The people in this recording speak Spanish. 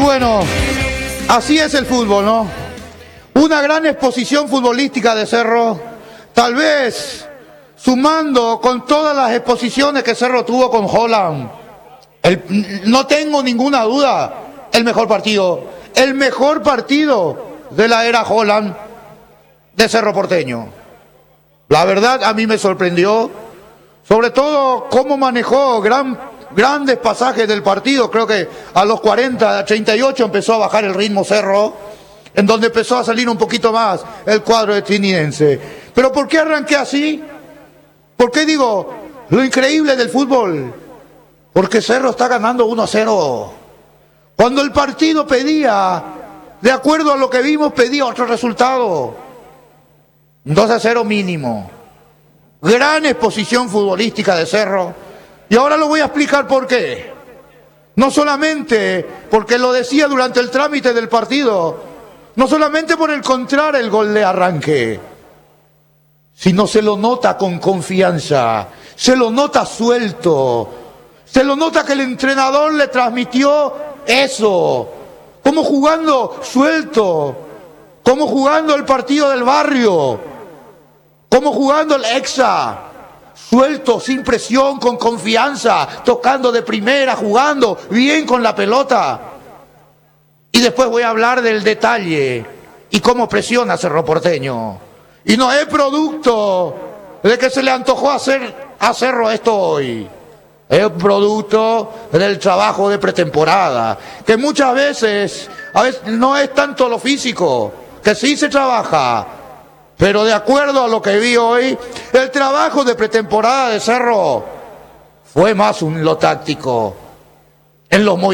bueno, así es el fútbol, ¿no? Una gran exposición futbolística de Cerro, tal vez sumando con todas las exposiciones que Cerro tuvo con Holland. No tengo ninguna duda, el mejor partido de la era Holland de Cerro Porteño. La verdad a mí me sorprendió, sobre todo cómo manejó grandes pasajes del partido. Creo que a los 40, a 38 empezó a bajar el ritmo Cerro, en donde empezó a salir un poquito más el cuadro de Trinidense. Pero ¿por qué arranqué así? ¿Por qué digo lo increíble del fútbol? Porque Cerro está ganando 1-0. Cuando el partido pedía, de acuerdo a lo que vimos, pedía otro resultado. 2-0 mínimo. Gran exposición futbolística de Cerro. Y ahora lo voy a explicar por qué. No solamente porque lo decía durante el trámite del partido, no solamente por encontrar el gol de arranque, sino se lo nota con confianza, se lo nota suelto, se lo nota que el entrenador le transmitió eso, como jugando suelto, como jugando el partido del barrio, como jugando el Hexa, suelto, sin presión, con confianza, tocando de primera, jugando bien con la pelota. Y después voy a hablar del detalle y cómo presiona Cerro Porteño. Y no es producto de que se le antojó hacer a Cerro esto hoy. Es producto del trabajo de pretemporada, que muchas veces, a veces no es tanto lo físico, que sí se trabaja, pero de acuerdo a lo que vi hoy, el trabajo de pretemporada de Cerro fue más lo táctico, en los movimientos.